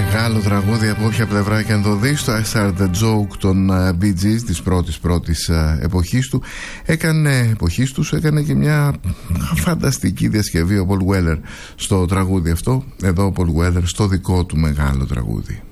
Μεγάλο τραγούδι από όποια πλευρά και αν το δεις. Το I Start the Joke των Bee Gees της πρώτης εποχής τους έκανε και μια φανταστική διασκευή ο Paul Weller στο τραγούδι αυτό. Εδώ ο Paul Weller στο δικό του μεγάλο τραγούδι.